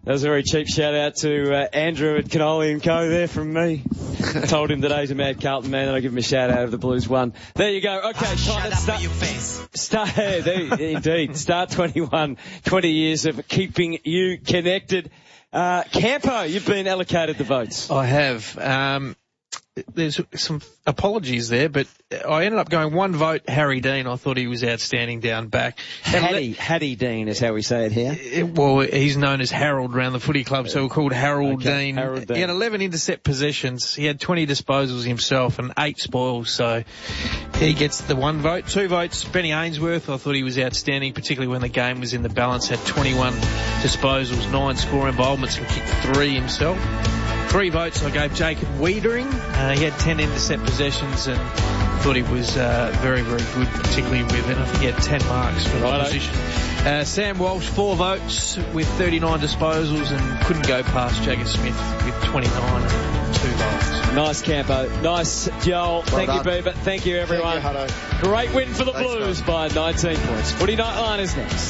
That was a very cheap shout-out to Andrew at Cannoli & Co. there from me. Told him that he's a mad Carlton man, and I give him a shout-out if the Blues won. There you go. Okay, time to start. Your face. Indeed. Start 21, 20 years of keeping you connected. Campo, you've been allocated the votes. I have. There's some apologies there, but I ended up going one vote, Harry Dean. I thought he was outstanding down back. Hattie Dean is how we say it here. Well, he's known as Harold around the footy club, so we're called Harold Dean. Harold Dean. He had 11 intercept possessions. He had 20 disposals himself and 8 spoils, so he gets the one vote. 2 votes, Benny Ainsworth. I thought he was outstanding, particularly when the game was in the balance. Had 21 disposals, 9 score involvements and kicked 3 himself. 3 votes I gave Jacob Wiedering. He had 10 intercept possessions and thought he was very, very good, particularly with, and I think he had 10 marks for the position. Sam Walsh, 4 votes with 39 disposals and couldn't go past Jagger Smith with 29 and 2 goals. Nice, Campo. Nice, Joel. Thank you, Beaver. Thank you, everyone. Thank you, great win for the Blues by 19 points. Footy Nightline is next.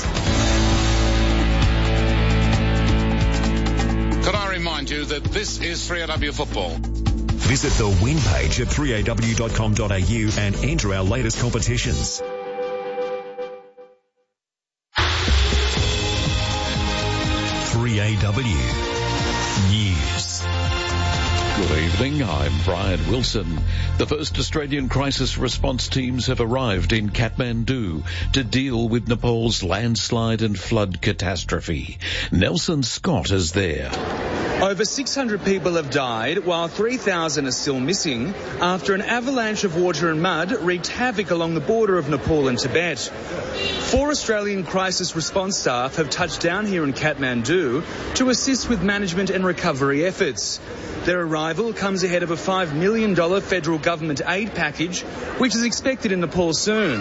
Could I remind you that this is 3AW Football? Visit the win page at 3aw.com.au and enter our latest competitions. 3AW News. Good evening, I'm Brian Wilson. The first Australian crisis response teams have arrived in Kathmandu to deal with Nepal's landslide and flood catastrophe. Nelson Scott is there. Over 600 people have died, while 3,000 are still missing after an avalanche of water and mud wreaked havoc along the border of Nepal and Tibet. 4 Australian crisis response staff have touched down here in Kathmandu to assist with management and recovery efforts. Their arrival comes ahead of a $5 million federal government aid package, which is expected in Nepal soon.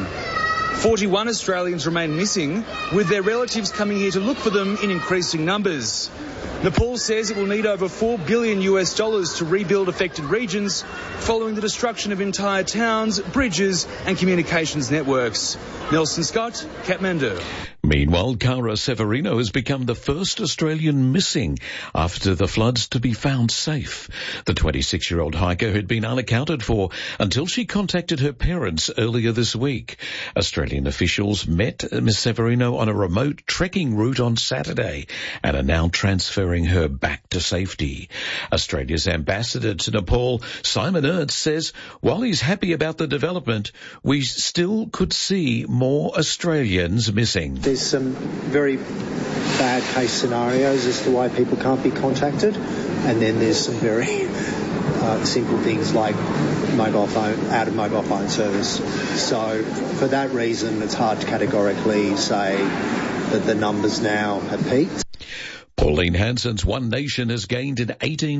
41 Australians remain missing, with their relatives coming here to look for them in increasing numbers. Nepal says it will need over $4 billion to rebuild affected regions following the destruction of entire towns, bridges and communications networks. Nelson Scott, Kathmandu. Meanwhile, Cara Severino has become the first Australian missing after the floods to be found safe. The 26-year-old hiker had been unaccounted for until she contacted her parents earlier this week. Australian officials met Miss Severino on a remote trekking route on Saturday and are now transferring her back to safety. Australia's ambassador to Nepal, Simon Ernst, says while he's happy about the development, we still could see more Australians missing. There's some very bad case scenarios as to why people can't be contacted, and then there's some very simple things like out of mobile phone service. So for that reason, it's hard to categorically say that the numbers now have peaked. Pauline Hanson's One Nation has gained an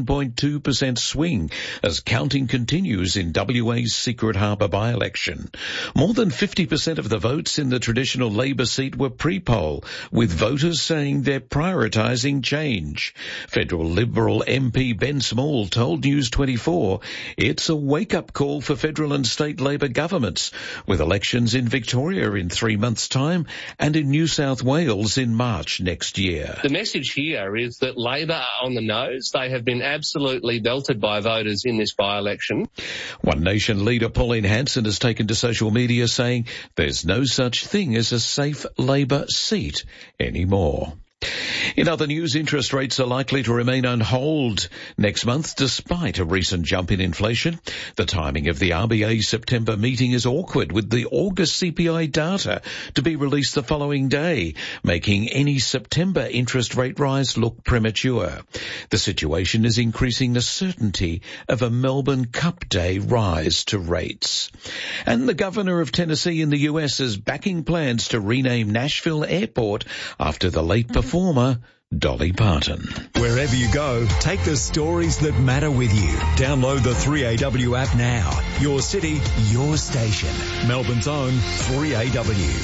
18.2% swing as counting continues in WA's Secret Harbour by-election. More than 50% of the votes in the traditional Labor seat were pre-poll, with voters saying they're prioritising change. Federal Liberal MP Ben Small told News 24 it's a wake-up call for federal and state Labor governments, with elections in Victoria in 3 months' time and in New South Wales in March next year. The message here is that Labor are on the nose. They have been absolutely belted by voters in this by-election. One Nation leader Pauline Hanson has taken to social media saying there's no such thing as a safe Labor seat anymore. In other news, interest rates are likely to remain on hold next month despite a recent jump in inflation. The timing of the RBA's September meeting is awkward, with the August CPI data to be released the following day, making any September interest rate rise look premature. The situation is increasing the certainty of a Melbourne Cup Day rise to rates. And the governor of Tennessee in the US is backing plans to rename Nashville Airport after the late performer Dolly Parton. Wherever you go, take the stories that matter with you. Download the 3AW app now. Your city, your station. Melbourne's own 3AW.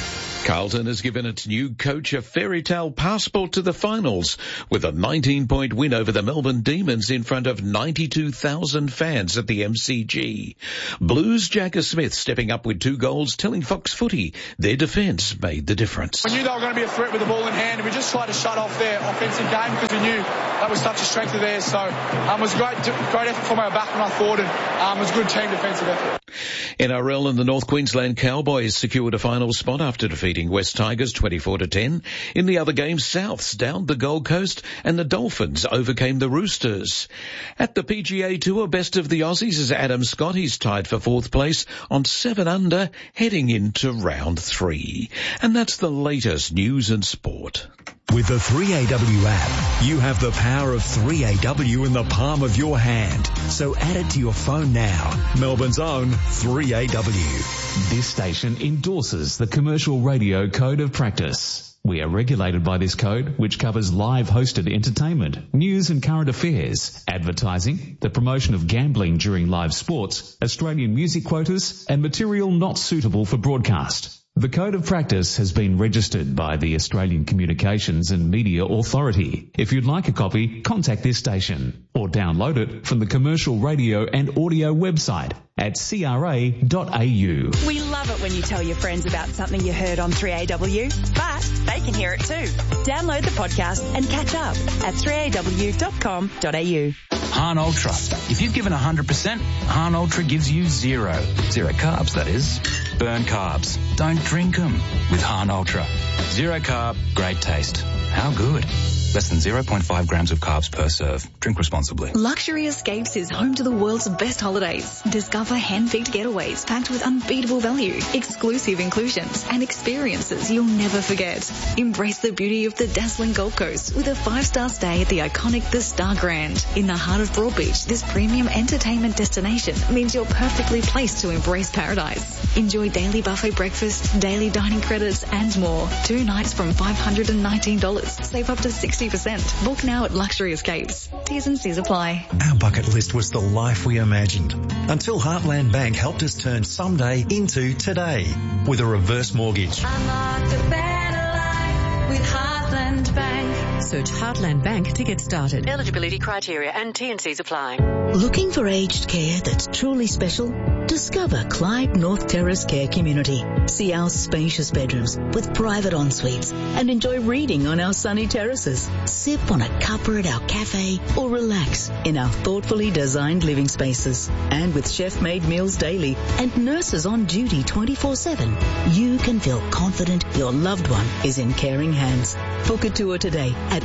Carlton has given its new coach a fairy tale passport to the finals with a 19-point win over the Melbourne Demons in front of 92,000 fans at the MCG. Blues' Jagger Smith stepping up with 2 goals, telling Fox Footy their defence made the difference. We knew they were going to be a threat with the ball in hand, and we just tried to shut off their offensive game because we knew that was such a strength of theirs. So it was a great effort from our backman, I thought, and it was a good team defensive effort. NRL and the North Queensland Cowboys secured a final spot after defeating West Tigers 24-10. In the other game, Souths downed the Gold Coast and the Dolphins overcame the Roosters. At the PGA Tour, best of the Aussies is Adam Scott. He's tied for 4th place on 7 under, heading into round 3. And that's the latest news and sport. With the 3AW app, you have the power of 3AW in the palm of your hand. So add it to your phone now. Melbourne's own 3AW. This station endorses the Commercial Radio Code of Practice. We are regulated by this code, which covers live hosted entertainment, news and current affairs, advertising, the promotion of gambling during live sports, Australian music quotas, and material not suitable for broadcast. The Code of Practice has been registered by the Australian Communications and Media Authority. If you'd like a copy, contact this station or download it from the Commercial Radio and Audio website at cra.au. We love it when you tell your friends about something you heard on 3AW, but they can hear it too. Download the podcast and catch up at 3aw.com.au. Hahn Ultra. If you've given 100%, Hahn Ultra gives you 0. 0 carbs, that is. Burn carbs. Don't drink them with Hahn Ultra. 0 carb, great taste. How good? Less than 0.5 grams of carbs per serve. Drink responsibly. Luxury Escapes is home to the world's best holidays. Discover hand-picked getaways packed with unbeatable value, exclusive inclusions, and experiences you'll never forget. Embrace the beauty of the dazzling Gold Coast with a 5-star stay at the iconic The Star Grand. In the heart of Broadbeach, this premium entertainment destination means you're perfectly placed to embrace paradise. Enjoy daily buffet breakfast, daily dining credits, and more. 2 nights from $519. Save up to 60%. Book now at Luxury Escapes. T's and C's apply. Our bucket list was the life we imagined until Heartland Bank helped us turn someday into today with a reverse mortgage. Unlock a better life with Heartland Bank. Search Heartland Bank to get started. Eligibility criteria and T&Cs apply. Looking for aged care that's truly special? Discover Clyde North Terrace Care Community. See our spacious bedrooms with private en-suites and enjoy reading on our sunny terraces. Sip on a cuppa at our cafe or relax in our thoughtfully designed living spaces. And with chef-made meals daily and nurses on duty 24/7, you can feel confident your loved one is in caring hands. Book a tour today at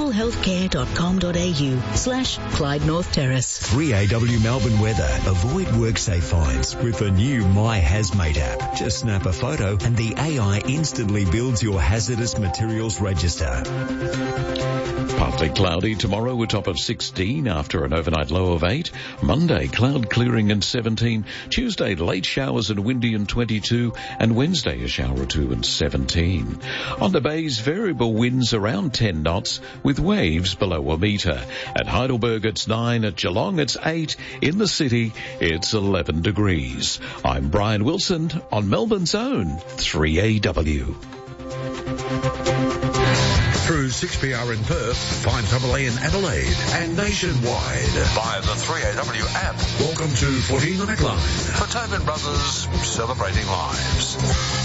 opalhealthcare.com.au/Clyde North Terrace. 3AW Melbourne weather. Avoid WorkSafe fines with the new My Hazmate app. Just snap a photo and the AI instantly builds your hazardous materials register. Partly cloudy tomorrow, a top of 16 after an overnight low of 8. Monday, cloud clearing and 17. Tuesday, late showers and windy and 22. And Wednesday, a shower or 2 and 17. On the bays, variable winds around 10 knots with waves below a metre. At Heidelberg, it's 9. At Geelong, it's 8. In the city, it's 11 degrees. I'm Brian Wilson on Melbourne's own 3AW. Through 6PR in Perth, 5AA in Adelaide, and nationwide via the 3AW app. Welcome to Footy Nightline for Tobin Brothers, celebrating lives.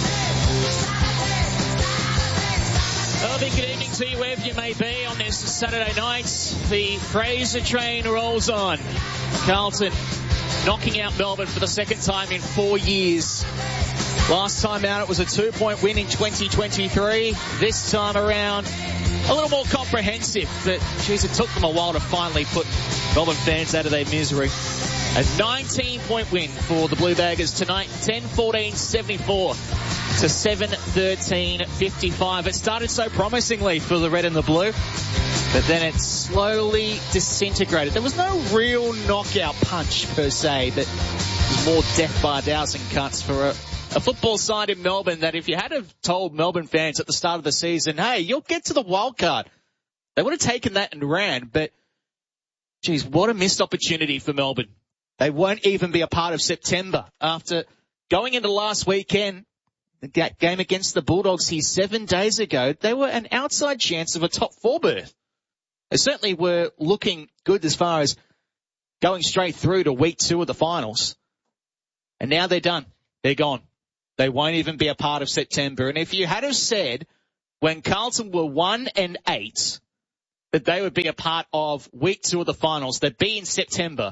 Well, a big good evening to you wherever you may be on this Saturday night. The Fraser train rolls on. Carlton knocking out Melbourne for the second time in 4 years. Last time out, it was a 2-point win in 2023. This time around, a little more comprehensive. But, geez, it took them a while to finally put Melbourne fans out of their misery. A 19-point win for the Blue Baggers tonight, 10-14-74 to 7-13-55. It started so promisingly for the red and the blue, but then it slowly disintegrated. There was no real knockout punch per se, but it was more death by a dozen cuts for a football side in Melbourne that if you had have told Melbourne fans at the start of the season, hey, you'll get to the wild card, they would have taken that and ran. But, geez, what a missed opportunity for Melbourne. They won't even be a part of September after going into last weekend, the game against the Bulldogs here 7 days ago, they were an outside chance of a top 4 berth. They certainly were looking good as far as going straight through to week 2 of the finals. And now they're done. They're gone. They won't even be a part of September. And if you had have said when Carlton were 1-8 that they would be a part of week 2 of the finals, they'd be in September,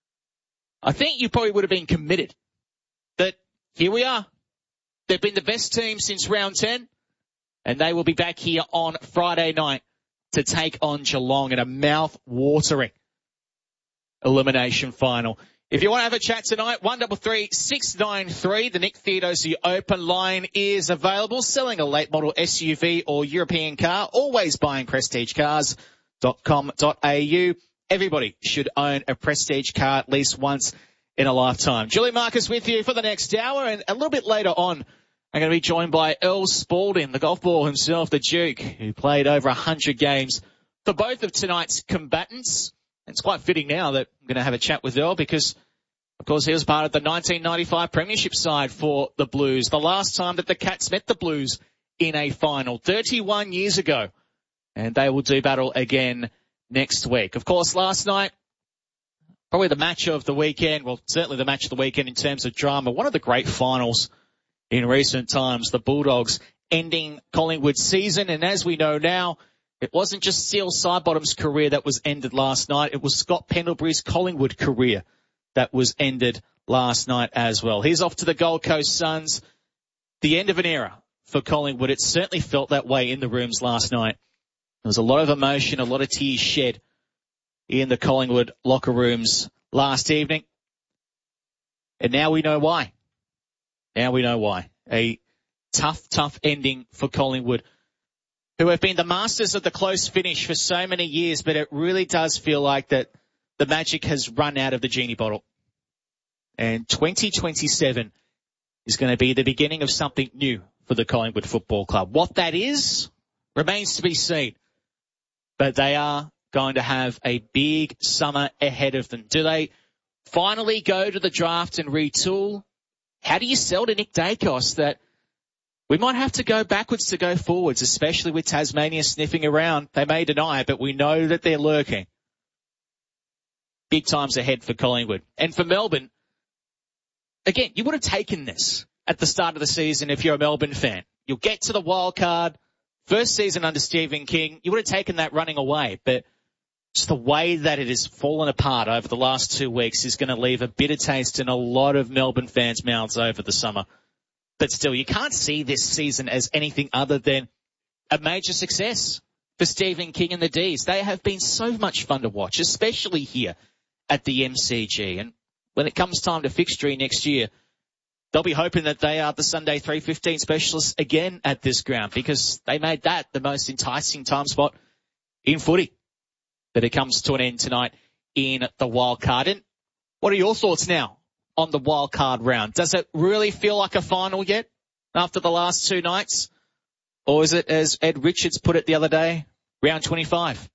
I think you probably would have been committed. But here we are. They've been the best team since round 10, and they will be back here on Friday night to take on Geelong in a mouth-watering elimination final. If you want to have a chat tonight, 133-693, the Nick Theodosi open line is available. Selling a late model SUV or European car, always buying prestigecars.com.au. Everybody should own a Prestige car at least once in a lifetime. Julie Marcus with you for the next hour, and a little bit later on, I'm going to be joined by Earl Spalding, the golf ball himself, the Duke, who played over 100 games for both of tonight's combatants. It's quite fitting now that I'm going to have a chat with Earl because, of course, he was part of the 1995 Premiership side for the Blues. The last time that the Cats met the Blues in a final, 31 years ago. And they will do battle again next week. Of course, last night, probably the match of the weekend, well, certainly the match of the weekend in terms of drama, one of the great finals in recent times, the Bulldogs ending Collingwood's season. And as we know now, it wasn't just Seal Sidebottom's career that was ended last night. It was Scott Pendlebury's Collingwood career that was ended last night as well. He's off to the Gold Coast Suns. The end of an era for Collingwood. It certainly felt that way in the rooms last night. There was a lot of emotion, a lot of tears shed in the Collingwood locker rooms last evening. And now we know why. Now we know why. A tough ending for Collingwood, who have been the masters of the close finish for so many years, but it really does feel like that the magic has run out of the genie bottle. And 2027 is going to be the beginning of something new for the Collingwood Football Club. What that is remains to be seen. But they are going to have a big summer ahead of them. Do they finally go to the draft and retool? How do you sell to Nick Dacos that we might have to go backwards to go forwards, especially with Tasmania sniffing around? They may deny it, but we know that they're lurking. Big times ahead for Collingwood. And for Melbourne, again, you would have taken this at the start of the season if you're a Melbourne fan. You'll get to the wild card. First season under Stephen King, you would have taken that running away, but just the way that it has fallen apart over the last 2 weeks is going to leave a bitter taste in a lot of Melbourne fans' mouths over the summer. But still, you can't see this season as anything other than a major success for Stephen King and the D's. They have been so much fun to watch, especially here at the MCG. And when it comes time to fixturing next year, they'll be hoping that they are the Sunday 3:15 specialists again at this ground because they made that the most enticing time spot in footy. But it comes to an end tonight in the wild card. And what are your thoughts now on the wild card round? Does it really feel like a final yet after the last 2 nights? Or is it, as Ed Richards put it the other day, round 25?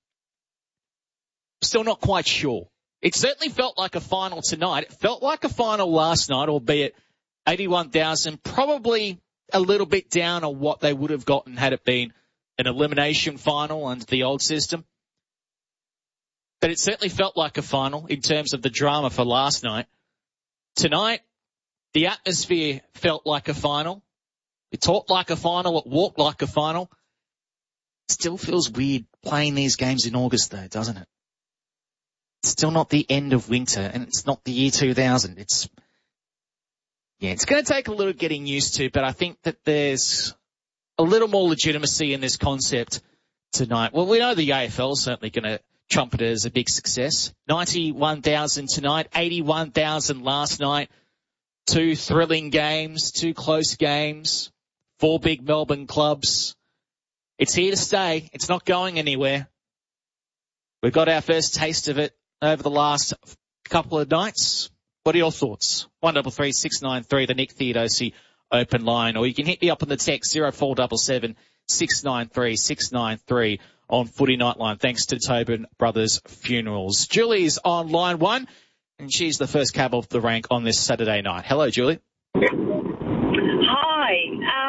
Still not quite sure. It certainly felt like a final tonight. It felt like a final last night, albeit 81,000, probably a little bit down on what they would have gotten had it been an elimination final under the old system. But it certainly felt like a final in terms of the drama for last night. Tonight, the atmosphere felt like a final. It talked like a final. It walked like a final. Still feels weird playing these games in August though, doesn't it? It's still not the end of winter and it's not the year 2000. It's going to take a little getting used to, but I think that there's a little more legitimacy in this concept tonight. Well, we know the AFL is certainly going to trumpet it as a big success. 91,000 tonight, 81,000 last night. 2 thrilling games, 2 close games, 4 big Melbourne clubs. It's here to stay. It's not going anywhere. We've got our first taste of it over the last couple of nights. What are your thoughts? 133-693, the Nick Theodosi open line, or you can hit me up on the text 0477 693 693 on Footy Nightline. Thanks to Tobin Brothers Funerals. Julie's on line 1, and she's the first cab off the rank on this Saturday night. Hello, Julie. Hi.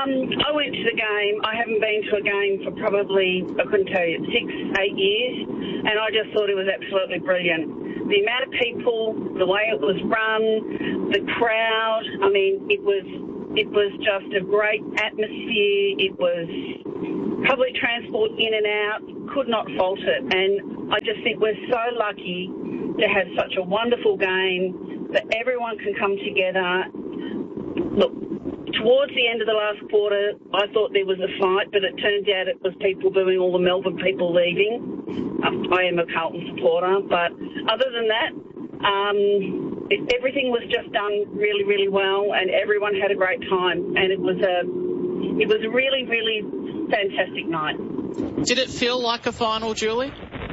game. I haven't been to a game for probably, I couldn't tell you, 6-8 years, and I just thought it was absolutely brilliant. The amount of people, the way it was run, the crowd, I mean, it was just a great atmosphere. It was public transport in and out, could not fault it. And I just think we're so lucky to have such a wonderful game that everyone can come together. Look, towards the end of the last quarter, I thought there was a fight, but it turned out it was people booing all the Melbourne people leaving. I am a Carlton supporter, but other than that, everything was just done really, really well, and everyone had a great time, and it was a really, really fantastic night. Did it feel like a final, Julie?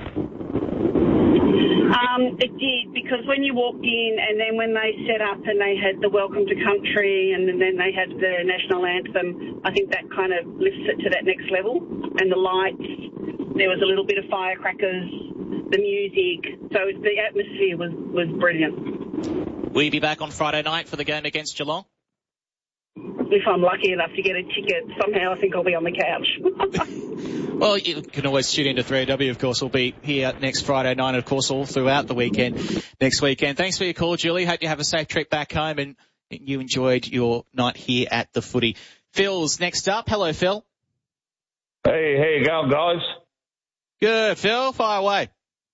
It did, because when you walked in and then when they set up and they had the Welcome to Country and then they had the national anthem, I think that kind of lifts it to that next level. And the lights, there was a little bit of firecrackers, the music, so the atmosphere was brilliant. Will you be back on Friday night for the game against Geelong? If I'm lucky enough to get a ticket, somehow I think I'll be on the couch. Well, you can always tune into 3AW, of course. We'll be here next Friday night, of course, all throughout the weekend, next weekend. Thanks for your call, Julie. Hope you have a safe trip back home and you enjoyed your night here at the footy. Phil's next up. Hello, Phil. Hey, how you going, guys? Good, Phil. Fire away.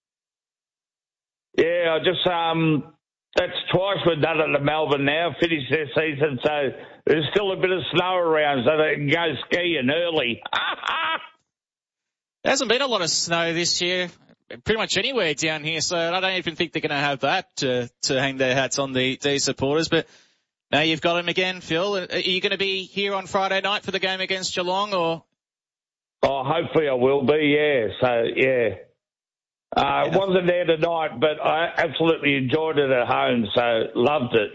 Yeah, that's twice we've done it at Melbourne now, finished their season, so there's still a bit of snow around, so they can go skiing early. There hasn't been a lot of snow this year, pretty much anywhere down here, so I don't even think they're going to have that to hang their hats on the supporters. But now you've got them again, Phil. Are you going to be here on Friday night for the game against Geelong, or? Oh, hopefully I will be, yeah. So, yeah. I wasn't there tonight, but I absolutely enjoyed it at home, so loved it,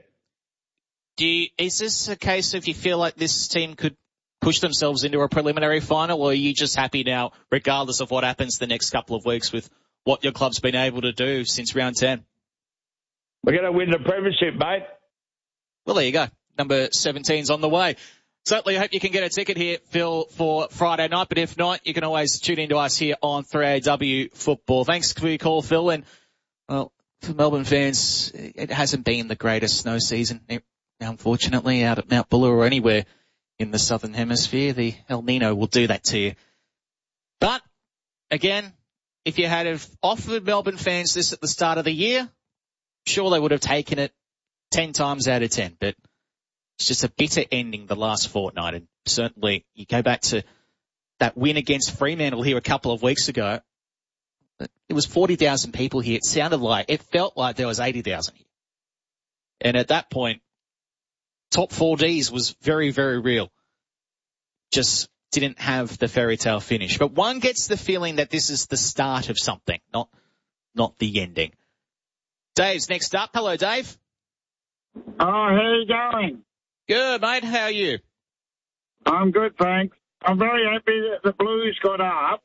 yeah. Is this a case of you feel like this team could push themselves into a preliminary final, or are you just happy now, regardless of what happens the next couple of weeks with what your club's been able to do since round 10? We're going to win the premiership, mate. Well, there you go. Number 17's on the way. Certainly hope you can get a ticket here, Phil, for Friday night, but if not, you can always tune into us here on 3AW Football. Thanks for your call, Phil, and, well, for Melbourne fans, it hasn't been the greatest snow season, unfortunately, out at Mount Buller or anywhere in the Southern Hemisphere. The El Nino will do that to you. But, again, if you had have offered Melbourne fans this at the start of the year, sure they would have taken it 10 times out of 10, but it's just a bitter ending the last fortnight, and certainly you go back to that win against Fremantle here a couple of weeks ago. It was 40,000 people here. It felt like there was 80,000 here. And at that point, top 4Ds was very, very real. Just didn't have the fairy tale finish. But one gets the feeling that this is the start of something, not the ending. Dave's next up. Hello, Dave. Oh, how are you going? Good, mate. How are you? I'm good, thanks. I'm very happy that the Blues got up.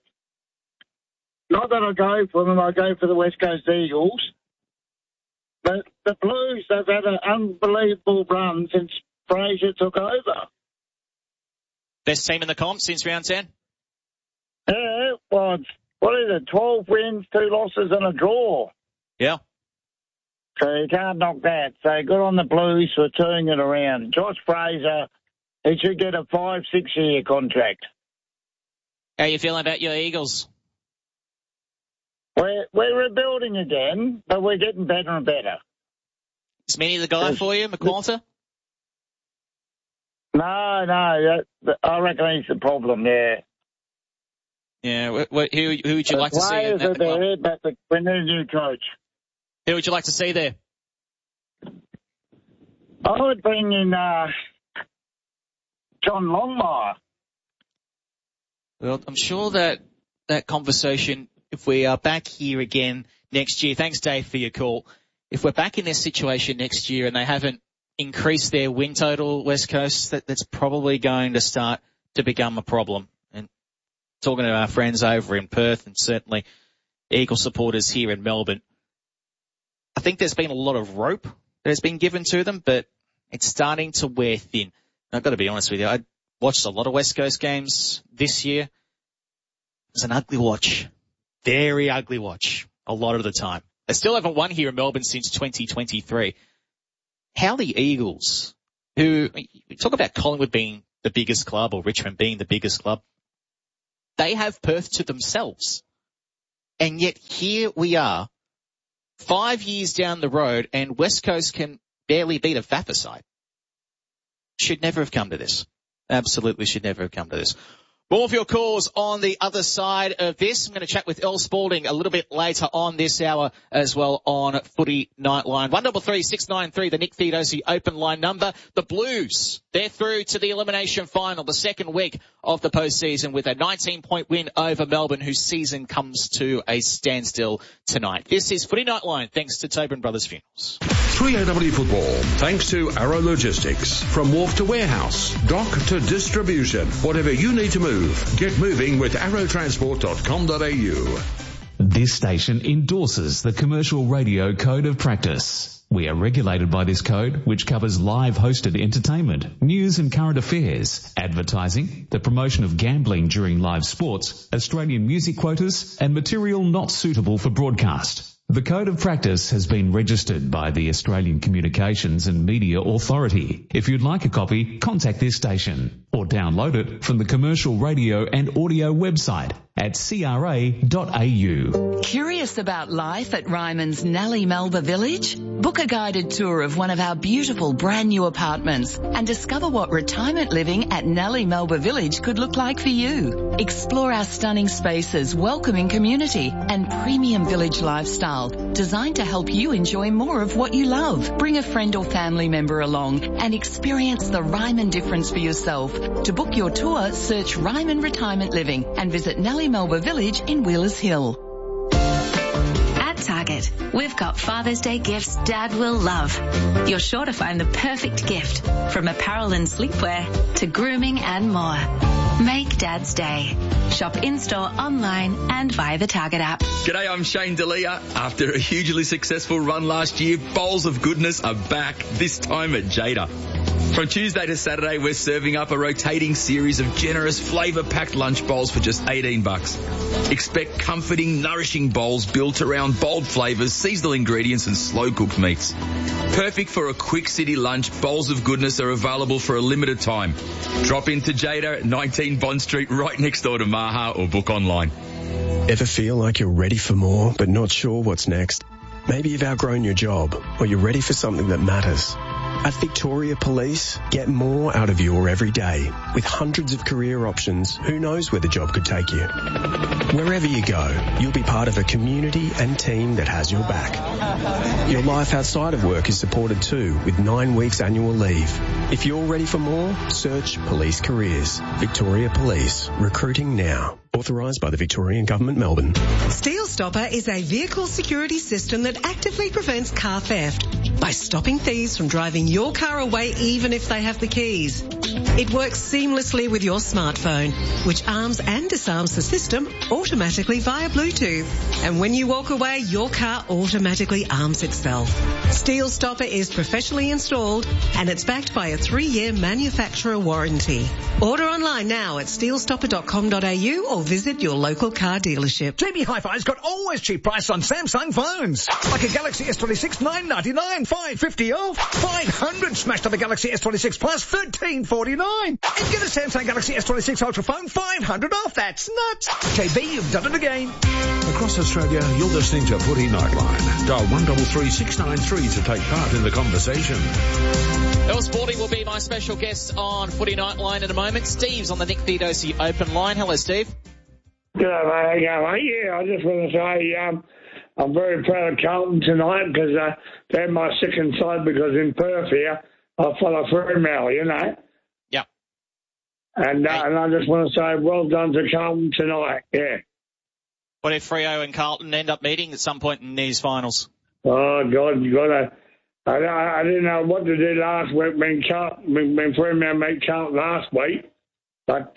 Not that I go for them, I go for the West Coast Eagles. But the Blues, they've had an unbelievable run since Fraser took over. Best team in the comp since round 10? Yeah, well, what is it, 12 wins, 2 losses and a draw. Yeah. So you can't knock that. So good on the Blues for turning it around. Josh Fraser, he should get a 5-6 year contract. How are you feeling about your Eagles? We're rebuilding again, but we're getting better and better. Is Minnie the guy for you, McQualter? No, I reckon he's the problem, yeah. Yeah, who would you like to see in that club? But we need a new coach. Who would you like to see there? I would bring in John Longmire. Well, I'm sure that conversation, if we are back here again next year, thanks, Dave, for your call. If we're back in this situation next year and they haven't increased their win total, West Coast, that's probably going to start to become a problem. And talking to our friends over in Perth and certainly Eagle supporters here in Melbourne, I think there's been a lot of rope that has been given to them, but it's starting to wear thin. And I've got to be honest with you, I'd Watched a lot of West Coast games this year. It was an ugly watch. Very ugly watch. A lot of the time. They still haven't won here in Melbourne since 2023. How the Eagles, who, we talk about Collingwood being the biggest club or Richmond being the biggest club, they have Perth to themselves. And yet here we are, 5 years down the road, and West Coast can barely beat a FAFA side. Should never have come to this. Absolutely should never have come to this. More of your calls on the other side of this. I'm going to chat with Earl Spalding a little bit later on this hour as well on Footy Nightline. 133 693, the Nick Theodosi open line number. The Blues, they're through to the elimination final, the second week of the postseason with a 19-point win over Melbourne, whose season comes to a standstill tonight. This is Footy Nightline, thanks to Tobin Brothers Funerals. 3AW Football, thanks to Arrow Logistics. From wharf to warehouse, dock to distribution, whatever you need to move, get moving with arrowtransport.com.au. This station endorses the Commercial Radio Code of Practice. We are regulated by this code, which covers live hosted entertainment, news and current affairs, advertising, the promotion of gambling during live sports, Australian music quotas, and material not suitable for broadcast. The Code of Practice has been registered by the Australian Communications and Media Authority. If you'd like a copy, contact this station or download it from the Commercial Radio and Audio website at cra.au. Curious about life at Ryman's Nellie Melba Village? Book a guided tour of one of our beautiful brand new apartments and discover what retirement living at Nellie Melba Village could look like for you. Explore our stunning spaces, welcoming community and premium village lifestyle designed to help you enjoy more of what you love. Bring a friend or family member along and experience the Ryman difference for yourself. To book your tour, search Ryman Retirement Living and visit Nellie Melba Village in Wheelers Hill. At Target, we've got Father's Day gifts Dad will love. You're sure to find the perfect gift, from apparel and sleepwear to grooming and more. Make Dad's day. Shop in-store, online and via the Target app. G'day, I'm Shane D'Elia. After a hugely successful run last year, Bowls of Goodness are back, this time at Jada. From Tuesday to Saturday, we're serving up a rotating series of generous flavour-packed lunch bowls for just $18. Expect comforting, nourishing bowls built around bold flavours, seasonal ingredients and slow-cooked meats. Perfect for a quick city lunch, Bowls of Goodness are available for a limited time. Drop into Jada at 19 Bond Street, right next door to Maha, or book online. Ever feel like you're ready for more but not sure what's next? Maybe you've outgrown your job, or you're ready for something that matters. At Victoria Police, get more out of your everyday. With hundreds of career options, who knows where the job could take you? Wherever you go, you'll be part of a community and team that has your back. Your life outside of work is supported too, with 9 weeks annual leave. If you're ready for more, search Police Careers. Victoria Police. Recruiting now. Authorised by the Victorian Government, Melbourne. Steel Stopper is a vehicle security system that actively prevents car theft by stopping thieves from driving your car away even if they have the keys. It works seamlessly with your smartphone, which arms and disarms the system automatically via Bluetooth. And when you walk away, your car automatically arms itself. Steel Stopper is professionally installed and it's backed by a 3-year manufacturer warranty. Order online now at steelstopper.com.au or visit your local car dealership. JB Hi-Fi's got always cheap price on Samsung phones. Like a Galaxy S26, $999, $550 off. $500 smashed on the Galaxy S26 Plus, $1349. And get a Samsung Galaxy S26 Ultra phone, $500 off. That's nuts. JB, you've done it again. Across Australia, you're listening to Footy Nightline. Dial 133 693 to take part in the conversation. Earl Spalding will be my special guest on Footy Nightline in a moment. Steve's on the Nick Theodosi open line. Hello, Steve. G'day, mate. How you going, mate? Yeah, I just want to say I'm very proud of Carlton tonight because they're my second side, because in Perth here, I follow Fremantle, you know. Yeah. And I just want to say well done to Carlton tonight, yeah. What if Freo and Carlton end up meeting at some point in these finals? Oh, God, you got to... I didn't know what to do last week when Fremantle met Carlton last week. But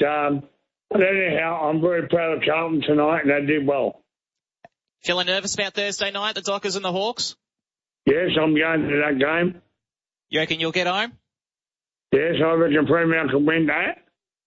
anyhow, I'm very proud of Carlton tonight, and they did well. Feeling nervous about Thursday night, the Dockers and the Hawks? Yes, I'm going to that game. You reckon you'll get home? Yes, I reckon Fremantle can win that.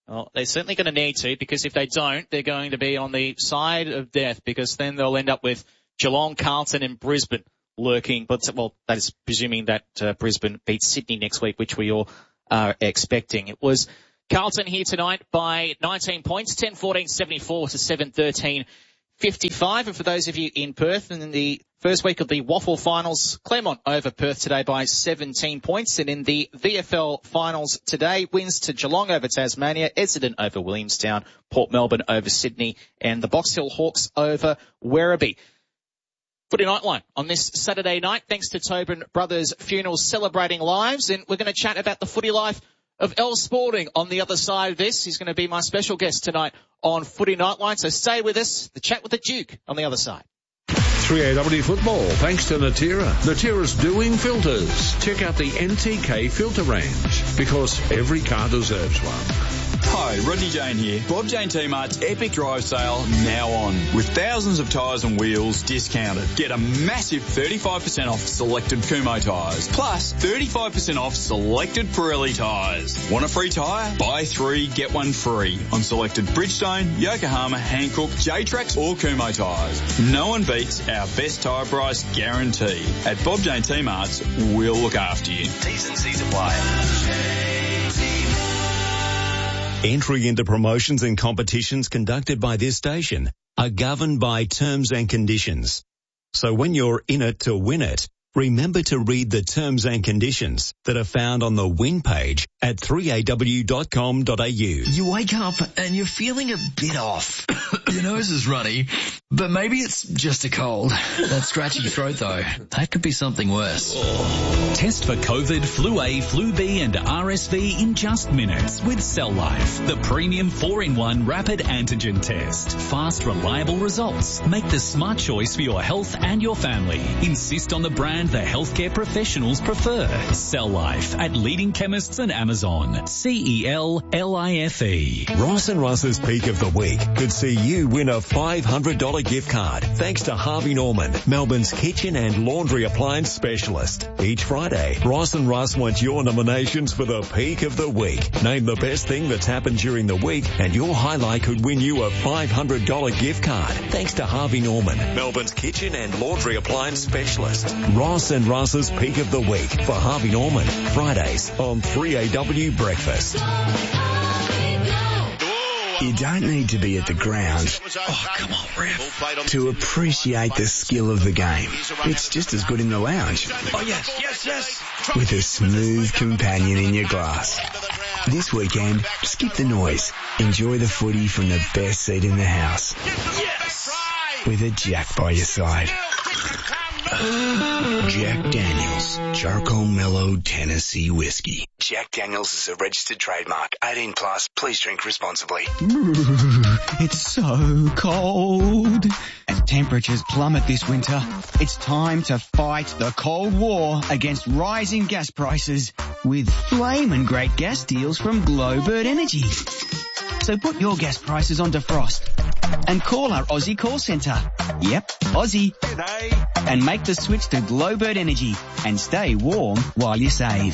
Well, they're certainly going to need to, because if they don't, they're going to be on the side of death, because then they'll end up with Geelong, Carlton and Brisbane lurking. But, well, that is presuming that Brisbane beats Sydney next week, which we all are expecting. It was Carlton here tonight by 19 points, 10-14-74 to 7-13-55. And for those of you in Perth, and in the first week of the Waffle Finals, Claremont over Perth today by 17 points. And in the VFL Finals today, wins to Geelong over Tasmania, Essendon over Williamstown, Port Melbourne over Sydney, and the Box Hill Hawks over Werribee. Footy Nightline on this Saturday night, thanks to Tobin Brothers Funerals celebrating lives. And we're going to chat about the footy life of El Sporting on the other side of this. He's going to be my special guest tonight on Footy Nightline. So stay with us. The chat with the Duke on the other side. 3AW football, thanks to Natira. Natira's doing filters. Check out the NTK filter range, because every car deserves one. Hi, Rodney Jane here. Bob Jane T-Mart's Epic Drive Sale now on, with thousands of tyres and wheels discounted. Get a massive 35% off selected Kumho tyres, plus 35% off selected Pirelli tyres. Want a free tyre? Buy 3, get 1 free on selected Bridgestone, Yokohama, Hankook, J-Trax or Kumho tyres. No one beats our best tyre price guarantee. At Bob Jane T-Mart's, we'll look after you. T's and C's apply. Entry into promotions and competitions conducted by this station are governed by terms and conditions. So when you're in it to win it, remember to read the terms and conditions that are found on the win page at 3aw.com.au. You wake up and you're feeling a bit off. Your nose is runny, but maybe it's just a cold. That scratchy throat though, that could be something worse. Test for COVID, Flu A, Flu B and RSV in just minutes with Cell Life, the premium 4-in-1 rapid antigen test. Fast, reliable results. Make the smart choice for your health and your family. Insist on the brand the healthcare professionals prefer. Cell Life at leading chemists and Amazon. CELLIFE. Ross and Russ's Peak of the Week could see you win a $500 gift card thanks to Harvey Norman, Melbourne's kitchen and laundry appliance specialist. Each Friday, Ross and Russ want your nominations for the Peak of the Week. Name the best thing that's happened during the week and your highlight could win you a $500 gift card thanks to Harvey Norman, Melbourne's kitchen and laundry appliance specialist. Ross and Russ's Peak of the Week for Harvey Norman, Fridays on 3AW Breakfast. You don't need to be at the ground to appreciate the skill of the game. It's just as good in the lounge. Oh, yes. With a smooth companion in your glass. This weekend, skip the noise. Enjoy the footy from the best seat in the house. Yes! With a Jack by your side. Jack Daniels, Charcoal Mellow Tennessee Whiskey. Jack Daniels is a registered trademark. 18 plus. Please drink responsibly. It's so cold. As temperatures plummet this winter, it's time to fight the cold war against rising gas prices with flamin' great gas deals from Glowbird Energy. So put your gas prices on defrost and call our Aussie call centre. Yep, Aussie. And make the switch to Glowbird Energy and stay warm while you save.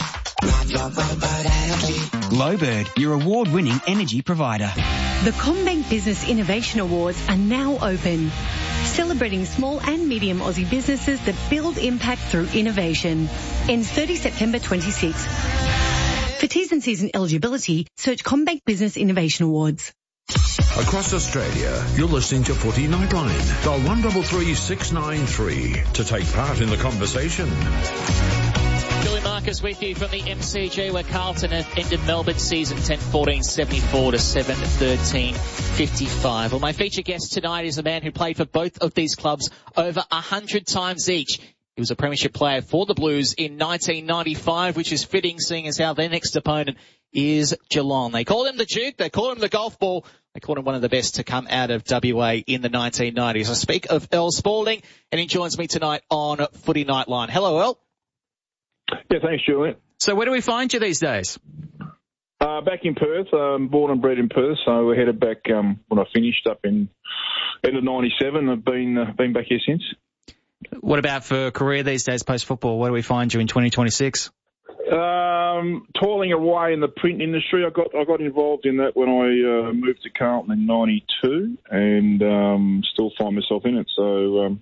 Glowbird, your award-winning energy provider. The CommBank Business Innovation Awards are now open, celebrating small and medium Aussie businesses that build impact through innovation. Ends 30 September 26. For T's and C's and eligibility, search CommBank Business Innovation Awards. Across Australia, you're listening to Footy Nightline. Dial 133 693 to take part in the conversation. Billy Marcus with you from the MCG, where Carlton have ended Melbourne's season 10-14-74 to 7-13-55. Well, my feature guest tonight is a man who played for both of these clubs over 100 times each. He was a premiership player for the Blues in 1995, which is fitting, seeing as how their next opponent is Geelong. They called him the Duke, they called him the golf ball, they called him one of the best to come out of WA in the 1990s. I speak of Earl Spalding, and he joins me tonight on Footy Nightline. Hello, Earl. Yeah, thanks, Julian. So where do we find you these days? Back in Perth. Born and bred in Perth, so we headed back when I finished up in end of 97. I've been back here since. What about for career these days, post-football? Where do we find you in 2026? Toiling away in the print industry. I got involved in that when I moved to Carlton in '92, and still find myself in it. So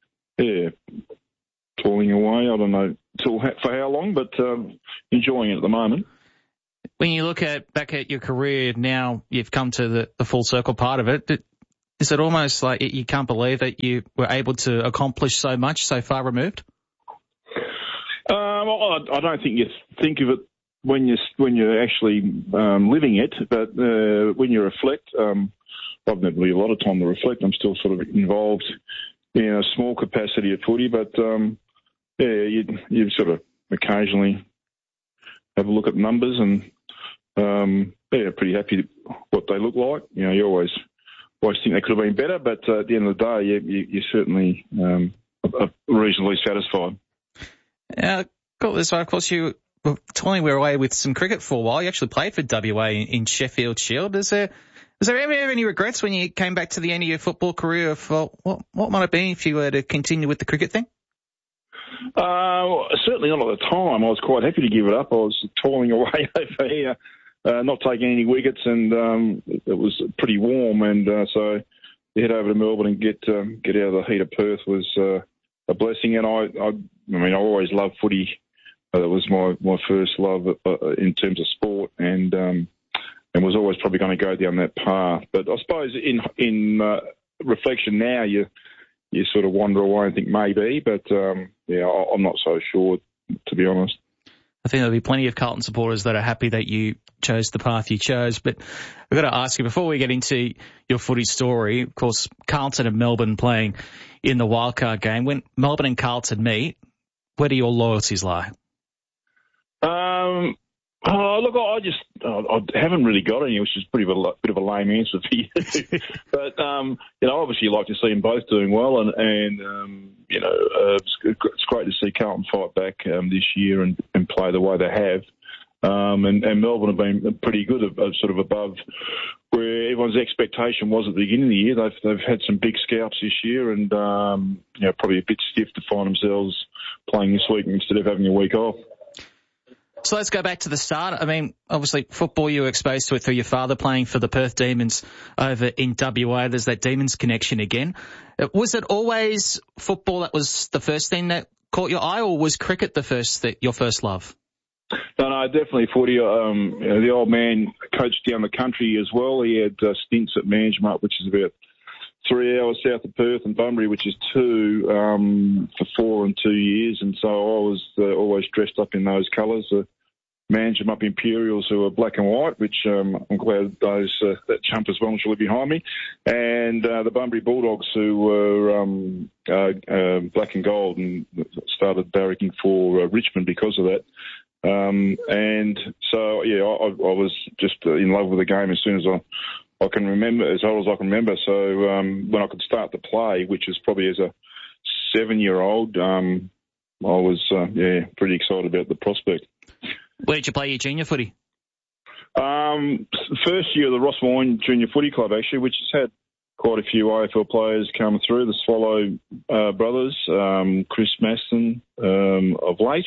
toiling away. I don't know for how long, but enjoying it at the moment. When you look back at your career now, you've come to the full circle part of it. Is it almost like you can't believe that you were able to accomplish so much so far removed? I don't think you think of it when you're actually living it, but when you reflect, I've not really a lot of time to reflect. I'm still sort of involved in a small capacity at footy, but you sort of occasionally have a look at numbers and pretty happy what they look like. You know, you always think they could have been better, but at the end of the day, you're certainly are reasonably satisfied. Got this. Of course, you were toiling away with some cricket for a while. You actually played for WA in Sheffield Shield. Was there ever any regrets when you came back to the end of your football career of what might have been if you were to continue with the cricket thing? Certainly not at the time. I was quite happy to give it up. I was toiling away over here, not taking any wickets, and it was pretty warm, and so to head over to Melbourne and get out of the heat of Perth was a blessing. And I always loved footy. That was my first love in terms of sport, and was always probably going to go down that path. But I suppose in reflection now, you sort of wander away and think maybe, but I'm not so sure, to be honest. I think there'll be plenty of Carlton supporters that are happy that you chose the path you chose. But we've got to ask you, before we get into your footy story, of course, Carlton and Melbourne playing in the wildcard game. When Melbourne and Carlton meet, where do your loyalties lie? Look, I haven't really got any, which is a bit of a lame answer for you. But obviously you like to see them both doing well, and it's great to see Carlton fight back this year and play the way they have. And Melbourne have been pretty good, sort of above where everyone's expectation was at the beginning of the year. They've had some big scalps this year, and probably a bit stiff to find themselves playing this week instead of having a week off. So let's go back to the start. I mean, obviously, football, you were exposed to it through your father playing for the Perth Demons over in WA. There's that Demons connection again. Was it always football that was the first thing that caught your eye, or was cricket your first love? No, definitely footy. The old man coached down the country as well. He had stints at Manjimup, which is about 3 hours south of Perth, and Bunbury, which is 2, for 4 and 2 years. And so I was always dressed up in those colours. Manjimup Imperials, who are black and white, which I'm glad that chump is well and surely behind me, and the Bunbury Bulldogs, who were black and gold, and started barracking for Richmond because of that. And so, I was just in love with the game as soon as I can remember, as old as I can remember. So when I could start to play, which is probably as a 7-year-old, I was pretty excited about the prospect. Where did you play your junior footy? First year of the Ross Moyne Junior Footy Club, actually, which has had quite a few AFL players come through. The Swallow brothers, Chris Maston of late.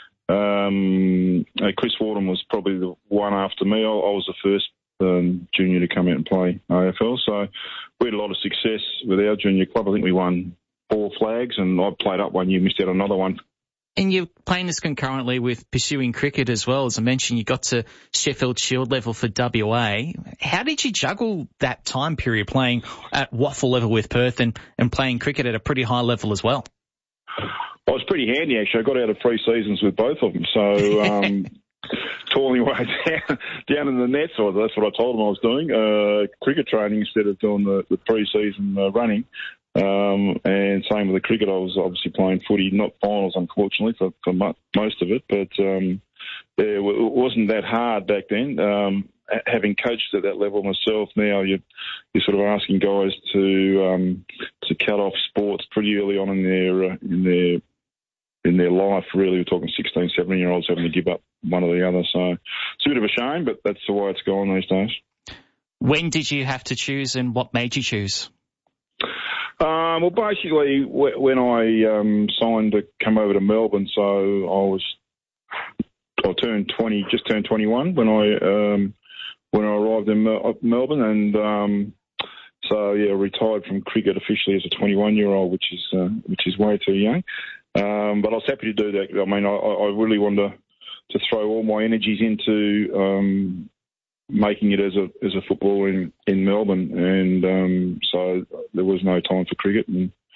Chris Wharton was probably the one after me. I was the first junior to come out and play AFL. So we had a lot of success with our junior club. I think we won 4 flags, and I played up one year, missed out on another one. And you're playing this concurrently with pursuing cricket as well. As I mentioned, you got to Sheffield Shield level for WA. How did you juggle that time period playing at waffle level with Perth and playing cricket at a pretty high level as well? Well, it was pretty handy, actually. I got out of 3 seasons with both of them. So toiling away down in the nets, or that's what I told them I was doing, cricket training instead of doing the pre-season running. And same with the cricket. I was obviously playing footy, not finals, unfortunately, for most of it. But it wasn't that hard back then. Having coached at that level myself, now you're sort of asking guys to cut off sports pretty early on in their life. Really, we're talking 16, 17-year-olds having to give up one or the other. So it's a bit of a shame, but that's the way it's going these days. When did you have to choose, and what made you choose? Well, basically, when I signed to come over to Melbourne, so I just turned 21 when I arrived in Melbourne, and retired from cricket officially as a 21-year-old, which is way too young. But I was happy to do that. I mean, I really wanted to throw all my energies into making it as a footballer in Melbourne, and so there was no time for cricket. And